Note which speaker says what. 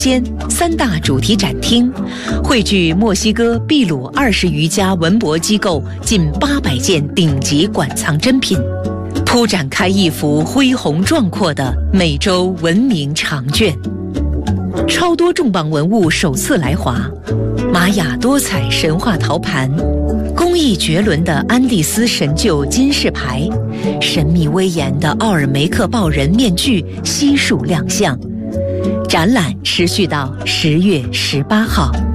Speaker 1: 间3大主题展厅，汇聚墨西哥、秘鲁20余家文博机构近800件顶级馆藏珍品，铺展开一幅恢宏壮阔的美洲文明长卷。超多重磅文物首次来华，玛雅多彩神话陶盘，工艺绝伦的安第斯神鹫金饰牌，神秘威严的奥尔梅克豹人面具悉数亮相。展览持续到10月18号。